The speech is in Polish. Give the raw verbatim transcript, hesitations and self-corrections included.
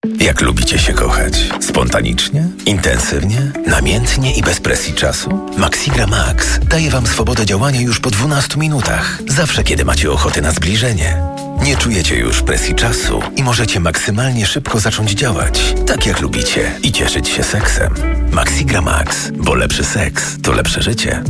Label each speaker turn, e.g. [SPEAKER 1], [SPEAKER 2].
[SPEAKER 1] Jak lubicie się kochać? Spontanicznie? Intensywnie? Namiętnie i bez presji czasu? Maxigra Max daje Wam swobodę działania już po dwunastu minutach. Zawsze, kiedy macie ochotę na zbliżenie. Nie czujecie już presji czasu i możecie maksymalnie szybko zacząć działać, tak jak lubicie, i cieszyć się seksem. Maxigra Max, bo lepszy seks to lepsze życie.